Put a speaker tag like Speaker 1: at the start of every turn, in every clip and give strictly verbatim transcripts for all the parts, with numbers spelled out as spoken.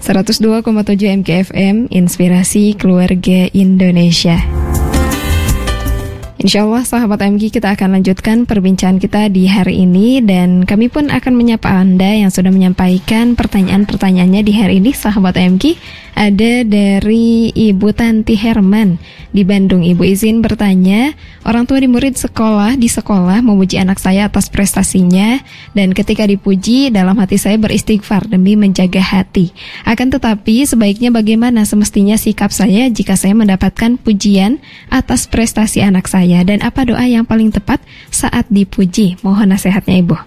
Speaker 1: seratus dua koma tujuh M K F M, Inspirasi Keluarga Indonesia. Insyaallah sahabat M G, kita akan lanjutkan perbincangan kita di hari ini, dan kami pun akan menyapa Anda yang sudah menyampaikan pertanyaan-pertanyaannya di hari ini. Sahabat M G, ada dari Ibu Tanti Herman di Bandung. Ibu izin bertanya, orang tua di murid sekolah di sekolah memuji anak saya atas prestasinya, dan ketika dipuji dalam hati saya beristighfar demi menjaga hati. Akan tetapi sebaiknya bagaimana semestinya sikap saya jika saya mendapatkan pujian atas prestasi anak saya, dan apa doa yang paling tepat saat dipuji? Mohon nasihatnya Ibu.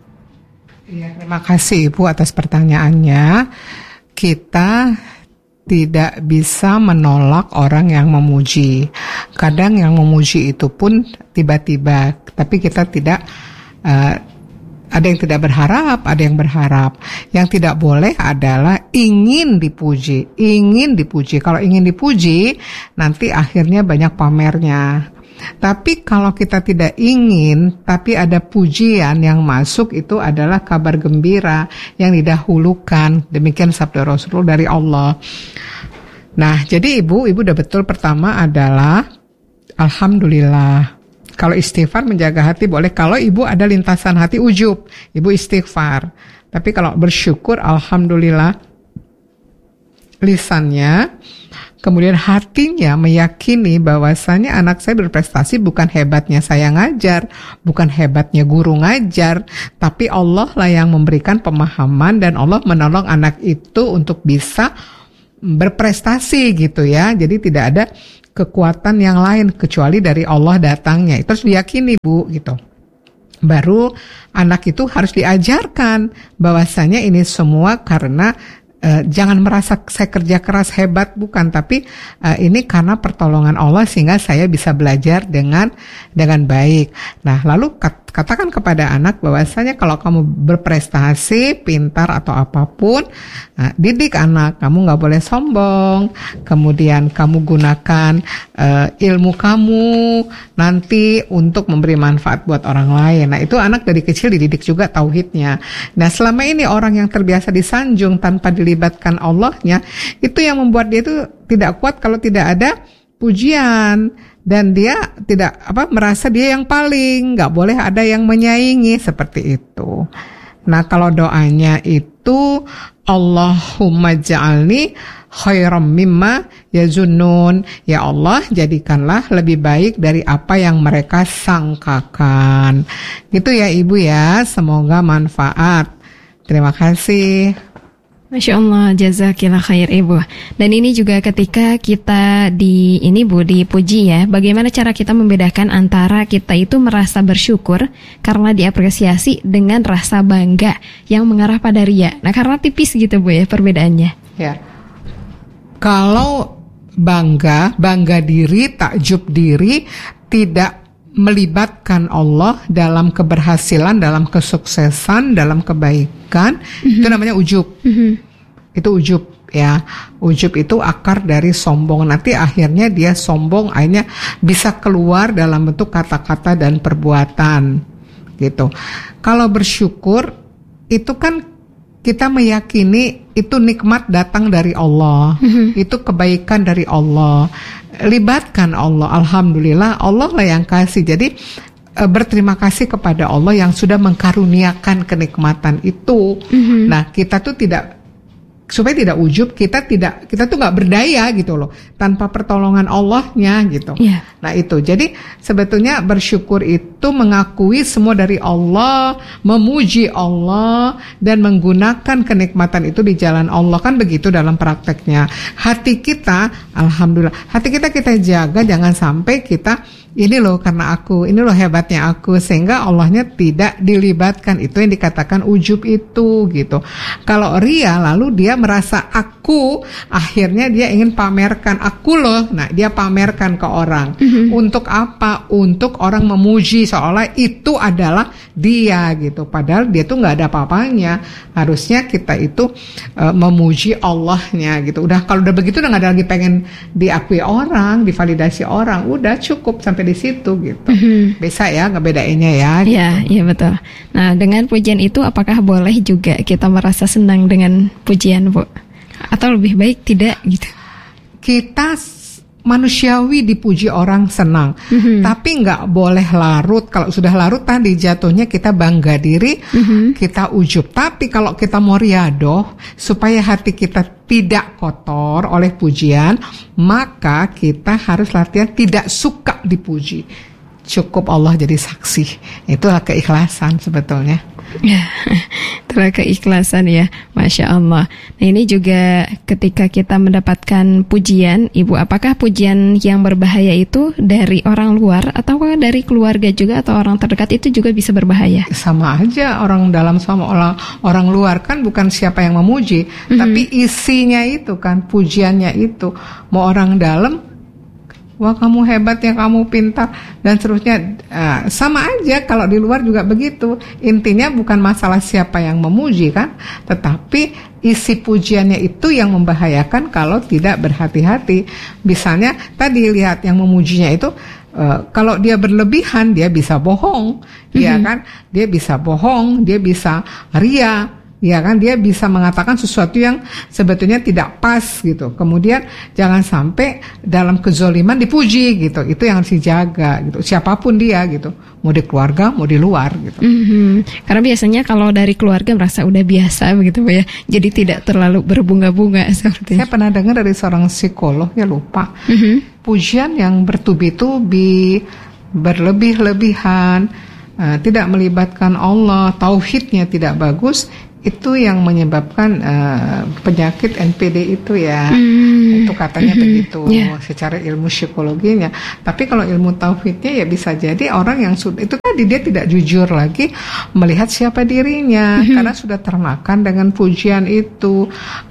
Speaker 2: Ya, terima kasih Ibu atas pertanyaannya. Kita tidak bisa menolak orang yang memuji. Kadang yang memuji itu pun tiba-tiba, tapi kita tidak uh, ada yang tidak berharap, ada yang berharap. Yang tidak boleh adalah ingin dipuji, ingin dipuji. Kalau ingin dipuji, nanti akhirnya banyak pamernya. Tapi kalau kita tidak ingin, tapi ada pujian yang masuk, itu adalah kabar gembira yang didahulukan. Demikian sabda Rasulullah dari Allah. Nah, jadi ibu, ibu udah betul. Pertama adalah alhamdulillah. Kalau istighfar menjaga hati boleh. Kalau ibu ada lintasan hati ujub, ibu istighfar. Tapi kalau bersyukur, alhamdulillah, lisannya, kemudian hatinya meyakini bahwasanya anak saya berprestasi bukan hebatnya saya ngajar, bukan hebatnya guru ngajar, tapi Allah lah yang memberikan pemahaman dan Allah menolong anak itu untuk bisa berprestasi gitu ya. Jadi tidak ada kekuatan yang lain kecuali dari Allah datangnya. Itu harus diyakini Bu gitu. Baru anak itu harus diajarkan bahwasanya ini semua karena Uh, jangan merasa saya kerja keras hebat, bukan, tapi uh, ini karena pertolongan Allah sehingga saya bisa belajar dengan dengan baik. Nah, lalu kat, katakan kepada anak bahwasanya kalau kamu berprestasi, pintar atau apapun, uh, didik anak, kamu nggak boleh sombong. Kemudian kamu gunakan uh, ilmu kamu nanti untuk memberi manfaat buat orang lain. Nah, itu anak dari kecil dididik juga tauhidnya. Nah, selama ini orang yang terbiasa disanjung tanpa dilibatkan libatkan Allahnya, itu yang membuat dia itu tidak kuat kalau tidak ada pujian, dan dia tidak apa merasa dia yang paling, nggak boleh ada yang menyaingi seperti itu. Nah, kalau doanya itu Allahumma ja'alni khairam mimma yazunnun, ya Allah jadikanlah lebih baik dari apa yang mereka sangkakan. Gitu ya Ibu ya, semoga manfaat. Terima kasih.
Speaker 1: Masya Allah, jazakillah khair Ibu. Dan ini juga ketika kita di ini Bu dipuji ya, bagaimana cara kita membedakan antara kita itu merasa bersyukur karena diapresiasi dengan rasa bangga yang mengarah pada ria. Nah, karena tipis gitu Bu ya perbedaannya.
Speaker 2: Ya. Kalau bangga, bangga diri, takjub diri, tidak melibatkan Allah dalam keberhasilan, dalam kesuksesan, dalam kebaikan, mm-hmm. itu namanya ujub. Mm-hmm. Itu ujub ya. Ujub itu akar dari sombong. Nanti akhirnya dia sombong, akhirnya bisa keluar dalam bentuk kata-kata dan perbuatan gitu. Kalau bersyukur itu kan kita meyakini itu nikmat datang dari Allah, mm-hmm. itu kebaikan dari Allah. Libatkan Allah, alhamdulillah Allah lah yang kasih. Jadi e, berterima kasih kepada Allah yang sudah mengkaruniakan kenikmatan itu. Mm-hmm. Nah, kita tuh tidak, supaya tidak ujub, kita tidak, kita tuh nggak berdaya gitu loh, tanpa pertolongan Allahnya gitu. Yeah. Nah itu, jadi sebetulnya bersyukur itu mengakui semua dari Allah, memuji Allah, dan menggunakan kenikmatan itu di jalan Allah, kan begitu dalam prakteknya. Hati kita, alhamdulillah, hati kita kita jaga, jangan sampai kita ini loh karena aku, ini loh hebatnya aku, sehingga Allahnya tidak dilibatkan. Itu yang dikatakan ujub itu gitu. Kalau ria lalu dia merasa aku, akhirnya dia ingin pamerkan aku loh. Nah, dia pamerkan ke orang. Mm-hmm. Untuk apa? Untuk orang memuji seolah itu adalah dia gitu. Padahal dia tuh nggak ada apa-apanya. Harusnya kita itu uh, memuji Allahnya gitu. Udah kalau udah begitu udah nggak ada lagi pengen diakui orang, divalidasi orang. Udah cukup sampai di situ gitu. Mm-hmm. Bisa ya ngebedainnya ya.
Speaker 1: Iya, gitu. Iya betul. Nah, dengan pujian itu apakah boleh juga kita merasa senang dengan pujian, Bu? Atau lebih baik tidak gitu?
Speaker 2: Kita manusiawi dipuji orang senang, mm-hmm. tapi nggak boleh larut. Kalau sudah larut tadi jatuhnya kita bangga diri, mm-hmm. kita ujub. Tapi kalau kita mau riadoh supaya hati kita tidak kotor oleh pujian, maka kita harus latihan tidak suka dipuji. Cukup Allah jadi saksi. Itulah keikhlasan sebetulnya.
Speaker 1: Ya, itulah keikhlasan ya, Masya Allah. Nah ini juga ketika kita mendapatkan pujian, Ibu, apakah pujian yang berbahaya itu dari orang luar atau dari keluarga juga atau orang terdekat itu juga bisa berbahaya?
Speaker 2: Sama aja, orang dalam sama orang, orang luar kan bukan siapa yang memuji, mm-hmm. tapi isinya itu kan, pujiannya itu. Mau orang dalam, wah kamu hebat ya, kamu pintar dan seterusnya. Uh, sama aja kalau di luar juga begitu. Intinya bukan masalah siapa yang memuji kan, tetapi isi pujiannya itu yang membahayakan kalau tidak berhati-hati. Misalnya tadi lihat yang memujinya itu, uh, kalau dia berlebihan dia bisa bohong, mm-hmm. ya kan? Dia bisa bohong, dia bisa ria. Ya kan, dia bisa mengatakan sesuatu yang sebetulnya tidak pas gitu. Kemudian jangan sampai dalam kezoliman dipuji gitu. Itu yang harus dijaga gitu. Siapapun dia gitu, mau di keluarga, mau di luar gitu.
Speaker 1: Mm-hmm. Karena biasanya kalau dari keluarga merasa udah biasa begitu ya. Jadi tidak terlalu berbunga-bunga seperti.
Speaker 2: Saya pernah dengar dari seorang psikolog, ya lupa.
Speaker 1: Mm-hmm.
Speaker 2: Pujian yang bertubi-tubi, berlebih-lebihan, uh, tidak melibatkan Allah, tauhidnya tidak bagus. Itu yang menyebabkan uh, penyakit N P D itu ya, mm. itu katanya mm-hmm. begitu yeah. secara ilmu psikologinya. Tapi kalau ilmu tauhidnya ya bisa jadi orang yang sudah itu tadi dia tidak jujur lagi melihat siapa dirinya, mm-hmm. karena sudah termakan dengan pujian itu.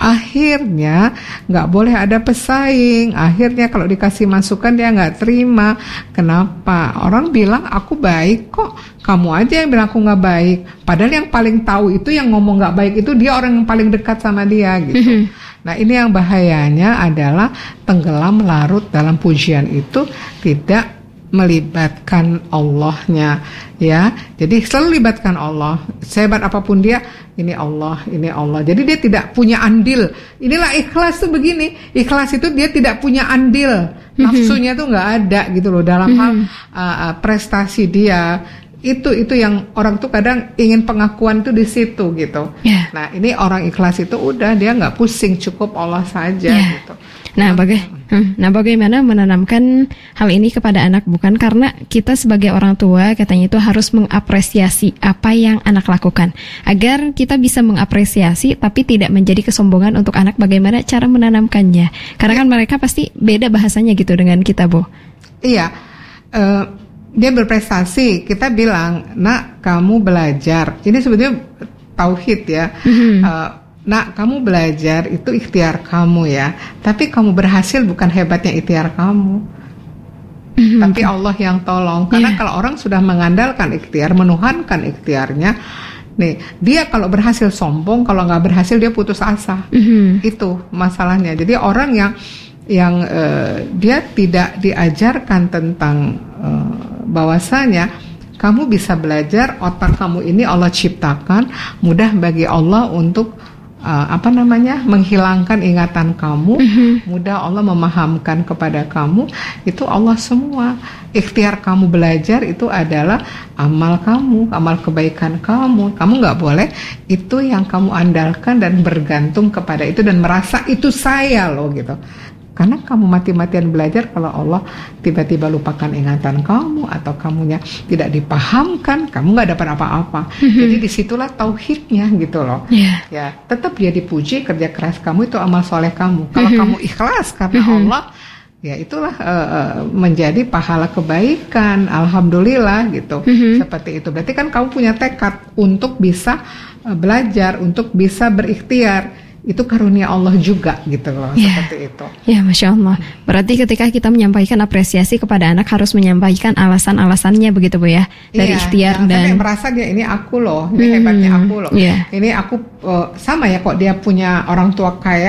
Speaker 2: Akhirnya nggak boleh ada pesaing. Akhirnya kalau dikasih masukan dia nggak terima. Kenapa? Orang bilang aku baik kok. Kamu aja yang bilang aku nggak baik. Padahal yang paling tahu itu yang ngomong nggak baik itu dia orang yang paling dekat sama dia gitu. Mm-hmm. Nah ini yang bahayanya adalah tenggelam larut dalam pujian itu tidak melibatkan Allahnya ya. Jadi selalu libatkan Allah. Sehebat apapun dia, ini Allah, ini Allah. Jadi dia tidak punya andil. Inilah ikhlas tuh begini. Ikhlas itu dia tidak punya andil. Nafsunya tuh nggak ada gitu loh dalam hal uh, prestasi dia. Itu itu yang orang tuh kadang ingin pengakuan tuh di situ gitu. Yeah. Nah ini orang ikhlas itu udah dia nggak pusing, cukup Allah saja yeah. gitu.
Speaker 1: Nah, baga- hmm, nah bagaimana menanamkan hal ini kepada anak, bukan karena kita sebagai orang tua katanya itu harus mengapresiasi apa yang anak lakukan agar kita bisa mengapresiasi tapi tidak menjadi kesombongan untuk anak. Bagaimana cara menanamkannya? Karena kan mereka pasti beda bahasanya gitu dengan kita, Bu.
Speaker 2: Iya. Uh, Dia berprestasi, kita bilang, nak kamu belajar. Ini sebetulnya tauhid ya. Mm-hmm. Uh, nak kamu belajar itu ikhtiar kamu ya. Tapi kamu berhasil bukan hebatnya ikhtiar kamu. Mm-hmm. Tapi Allah yang tolong. Karena yeah. kalau orang sudah mengandalkan ikhtiar, menuhankan ikhtiarnya, nih dia kalau berhasil sombong, kalau nggak berhasil dia putus asa. Mm-hmm. Itu masalahnya. Jadi orang yang yang uh, dia tidak diajarkan tentang uh, bahwasanya kamu bisa belajar, otak kamu ini Allah ciptakan, mudah bagi Allah untuk uh, apa namanya menghilangkan ingatan kamu, mm-hmm. mudah Allah memahamkan kepada kamu, itu Allah semua. Ikhtiar kamu belajar itu adalah amal kamu, amal kebaikan kamu. Kamu nggak boleh itu yang kamu andalkan dan bergantung kepada itu dan merasa itu saya loh gitu. Karena kamu mati-matian belajar kalau Allah tiba-tiba lupakan ingatan kamu atau kamunya tidak dipahamkan, kamu nggak dapat apa-apa. Mm-hmm. Jadi disitulah tauhidnya gitu loh. Yeah. Ya, tetap dia dipuji, kerja keras kamu itu amal soleh kamu. Kalau mm-hmm. kamu ikhlas karena mm-hmm. Allah, ya itulah uh, menjadi pahala kebaikan. Alhamdulillah gitu. Mm-hmm. Seperti itu. Berarti kan kamu punya tekad untuk bisa uh, belajar, untuk bisa berikhtiar. Itu karunia Allah juga gitu loh, ya. Seperti itu. Ya, Masya Allah. Berarti ketika kita menyampaikan apresiasi kepada anak harus menyampaikan alasan-alasannya begitu Bu ya, dari ya, ikhtiar dan yang merasa dia ini aku loh, ini hmm, hebatnya aku loh. Ya. Ini aku uh, sama ya kok dia punya orang tua kaya,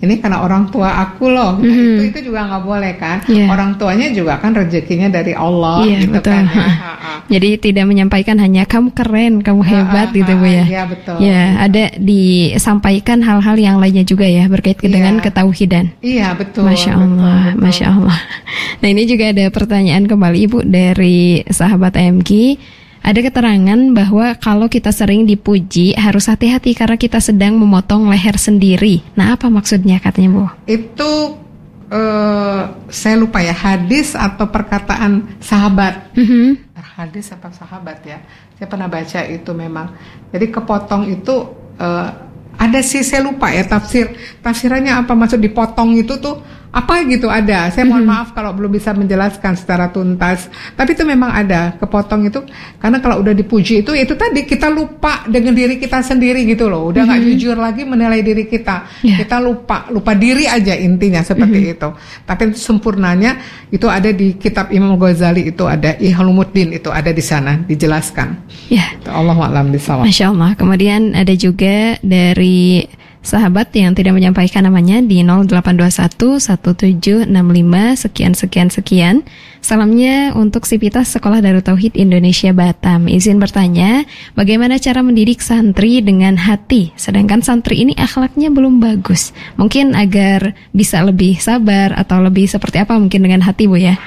Speaker 2: ini karena orang tua aku loh. Nah,
Speaker 1: Mm-hmm.
Speaker 2: itu itu juga nggak boleh kan.
Speaker 1: Yeah.
Speaker 2: Orang tuanya juga kan rezekinya dari Allah.
Speaker 1: Iya,
Speaker 2: gitu
Speaker 1: betul.
Speaker 2: kan. Ya. Ha, ha.
Speaker 1: Jadi tidak menyampaikan hanya kamu keren, kamu hebat
Speaker 2: Ha, ha,
Speaker 1: gitu Bu ya.
Speaker 2: Iya betul.
Speaker 1: Ya, ada disampaikan hal-hal yang lainnya juga ya berkaitan
Speaker 2: Iya.
Speaker 1: dengan ketauhidan.
Speaker 2: Iya betul.
Speaker 1: Masya
Speaker 2: betul,
Speaker 1: Allah,
Speaker 2: betul.
Speaker 1: Masya Allah. Nah ini juga ada pertanyaan kembali Ibu dari sahabat A M G. Ada keterangan bahwa kalau kita sering dipuji harus hati-hati karena kita sedang memotong leher sendiri. Nah apa maksudnya katanya Bu?
Speaker 2: Itu eh, saya lupa ya, hadis atau perkataan sahabat.
Speaker 1: Mhm.
Speaker 2: Hadis apa sahabat ya? Saya pernah baca itu memang. Jadi kepotong itu eh, ada sih, saya lupa ya tafsir tafsirannya apa, maksud dipotong itu tuh apa gitu ada. Saya mohon
Speaker 1: Mm-hmm.
Speaker 2: maaf kalau belum bisa menjelaskan secara tuntas. Tapi itu memang ada kepotong itu karena kalau udah dipuji itu itu tadi kita lupa dengan diri kita sendiri gitu loh. Udah nggak
Speaker 1: Mm-hmm.
Speaker 2: jujur lagi menilai diri kita.
Speaker 1: Yeah.
Speaker 2: Kita lupa lupa diri aja intinya seperti
Speaker 1: Mm-hmm.
Speaker 2: itu. Tapi itu sempurnanya itu ada di kitab Imam Ghazali, itu ada Ihlumuddin, itu ada di sana dijelaskan.
Speaker 1: Ya.
Speaker 2: Allahu a'lam bishawab.
Speaker 1: Masya Allah. Kemudian ada juga dari sahabat yang tidak menyampaikan namanya di nol delapan dua satu satu tujuh enam lima sekian sekian sekian. Salamnya untuk Sivitas Sekolah Darut Tauhid Indonesia Batam. Izin bertanya, bagaimana cara mendidik santri dengan hati sedangkan santri ini akhlaknya belum bagus? Mungkin agar bisa lebih sabar atau lebih seperti apa mungkin dengan hati Bu ya?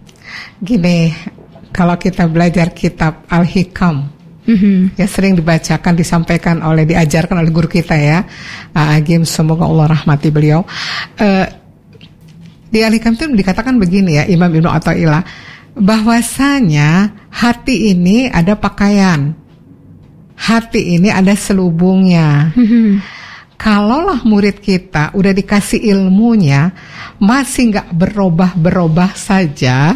Speaker 2: Gini, kalau kita belajar kitab Al-Hikam,
Speaker 1: Mhm.
Speaker 2: ya sering dibacakan, disampaikan oleh, diajarkan oleh guru kita ya, Agim, semoga Allah rahmati beliau. Uh, di Al-Hikam itu dikatakan begini ya, Imam Ibnu Athaillah, bahwasanya hati ini ada pakaian, hati ini ada selubungnya.
Speaker 1: Mhm.
Speaker 2: Kalaulah murid kita udah dikasih ilmunya masih nggak berubah-berubah saja,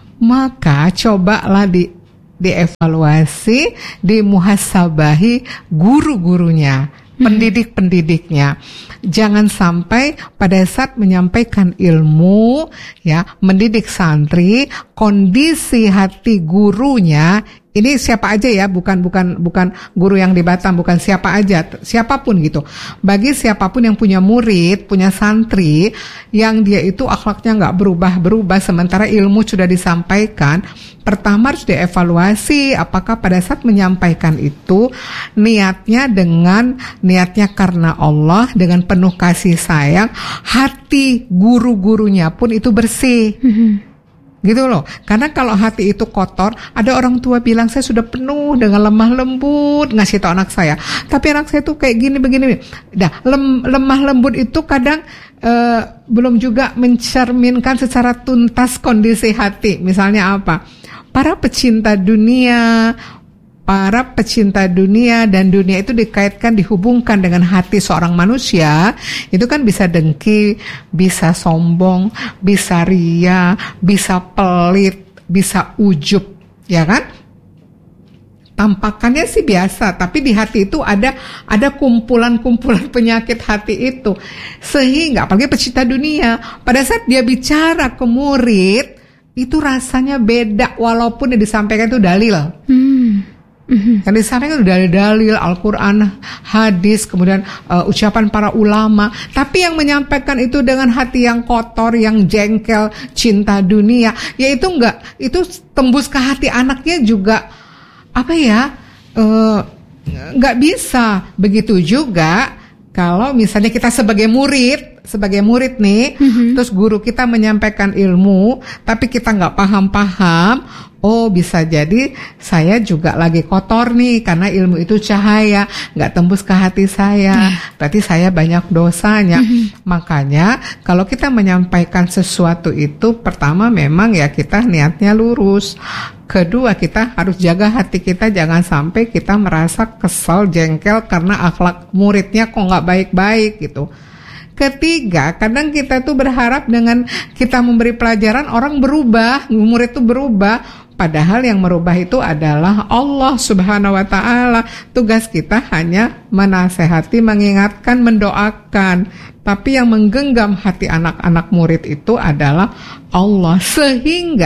Speaker 2: maka cobalah di dievaluasi, dimuhasabahi guru-gurunya, pendidik-pendidiknya. Jangan sampai pada saat menyampaikan ilmu, ya, mendidik santri, kondisi hati gurunya, ini siapa aja ya, bukan bukan bukan guru yang di Batam, bukan siapa aja, siapapun gitu. Bagi siapapun yang punya murid, punya santri, yang dia itu akhlaknya nggak berubah-berubah, sementara ilmu sudah disampaikan, pertama harus dievaluasi apakah pada saat menyampaikan itu niatnya dengan niatnya karena Allah, dengan penuh kasih sayang, hati guru-gurunya pun itu bersih.
Speaker 1: Mhm.
Speaker 2: Gitu loh. Karena kalau hati itu kotor, ada orang tua bilang saya sudah penuh dengan lemah lembut ngasih tau anak saya, tapi anak saya tuh kayak gini begini. Dah, lem, lemah lembut itu kadang uh, belum juga mencerminkan secara tuntas kondisi hati. Misalnya apa? Para pecinta dunia, para pecinta dunia dan dunia itu dikaitkan, dihubungkan dengan hati seorang manusia, itu kan bisa dengki, bisa sombong, bisa ria, bisa pelit, bisa ujub, ya kan? Tampakannya sih biasa, tapi di hati itu ada ada kumpulan-kumpulan penyakit hati itu, sehingga apalagi pecinta dunia, pada saat dia bicara ke murid itu rasanya beda walaupun yang disampaikan itu dalil.
Speaker 1: Hmm.
Speaker 2: Yang disampaikan dari dalil Al-Quran, hadis, kemudian uh, ucapan para ulama. Tapi yang menyampaikan itu dengan hati yang kotor, yang jengkel, cinta dunia, ya itu enggak, itu tembus ke hati anaknya juga, apa ya, uh, enggak bisa. Begitu juga kalau misalnya kita sebagai murid, sebagai murid nih, mm-hmm. terus guru kita menyampaikan ilmu, tapi kita nggak paham-paham, oh bisa jadi saya juga lagi kotor nih, karena ilmu itu cahaya, nggak tembus ke hati saya, berarti saya banyak dosanya. Mm-hmm. Makanya kalau kita menyampaikan sesuatu itu, pertama memang ya kita niatnya lurus. Kedua, kita harus jaga hati kita, jangan sampai kita merasa kesal, jengkel karena akhlak muridnya kok nggak baik-baik gitu. Ketiga, kadang kita tuh berharap dengan kita memberi pelajaran orang berubah, murid tuh berubah, padahal yang merubah itu adalah Allah Subhanahu wa taala. Tugas kita hanya menasehati, mengingatkan, mendoakan. Tapi yang menggenggam hati anak-anak murid itu adalah Allah, sehingga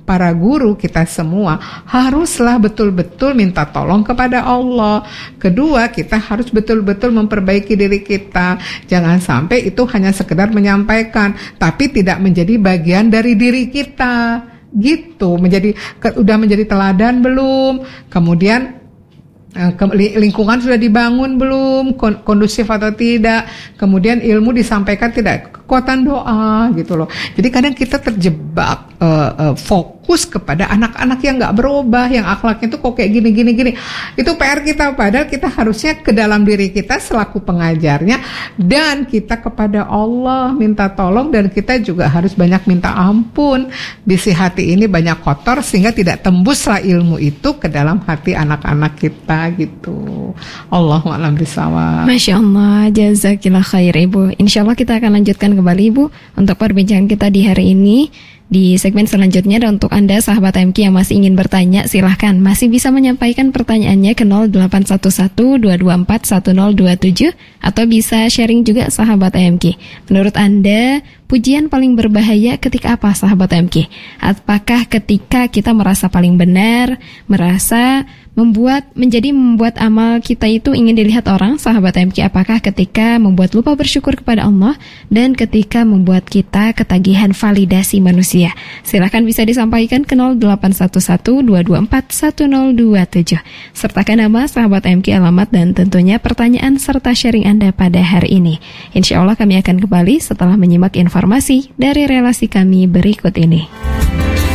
Speaker 2: para guru kita semua haruslah betul-betul minta tolong kepada Allah. Kedua, kita harus betul-betul memperbaiki diri kita. Jangan sampai itu hanya sekedar menyampaikan, tapi tidak menjadi bagian dari diri kita. Gitu, menjadi ke, udah menjadi teladan belum? Kemudian lingkungan sudah dibangun belum, kondusif atau tidak, kemudian ilmu disampaikan tidak, kekuatan doa gitu loh. Jadi kadang kita terjebak uh, uh, fokus kepada anak-anak yang nggak berubah, yang akhlaknya itu kok kayak gini gini gini. Itu P R kita, padahal kita harusnya ke dalam diri kita selaku pengajarnya, dan kita kepada Allah minta tolong, dan kita juga harus banyak minta ampun. Bisi hati ini banyak kotor sehingga tidak tembuslah ilmu itu ke dalam hati anak-anak kita gitu. Allahu a'lam bishawab.
Speaker 1: Masya Allah, jazakillah khair Ibu. Insya Allah kita akan lanjutkan kembali Ibu untuk perbincangan kita di hari ini. Di segmen selanjutnya, dan untuk Anda sahabat M Q yang masih ingin bertanya, silahkan masih bisa menyampaikan pertanyaannya ke nol delapan satu satu dua dua empat satu nol dua tujuh, atau bisa sharing juga sahabat M Q. Menurut Anda, pujian paling berbahaya ketika apa sahabat M Q? Apakah ketika kita merasa paling benar, merasa membuat menjadi membuat amal kita itu ingin dilihat orang, sahabat M Q? Apakah ketika membuat lupa bersyukur kepada Allah, dan ketika membuat kita ketagihan validasi manusia? Silahkan bisa disampaikan ke nol delapan satu satu dua dua empat satu nol dua tujuh. Sertakan nama sahabat M Q, alamat, dan tentunya pertanyaan serta sharing Anda pada hari ini. Insya Allah kami akan kembali setelah menyimak informasi dari relasi kami berikut ini.